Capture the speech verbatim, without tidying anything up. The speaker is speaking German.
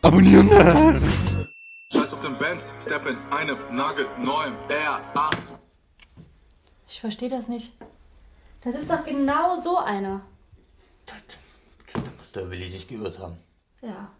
Abonnieren! Scheiß auf den Benz, step in einem nagelneuen R acht. Ich verstehe das nicht. Das ist doch genau so einer. Da muss der Willi sich geirrt haben. Ja.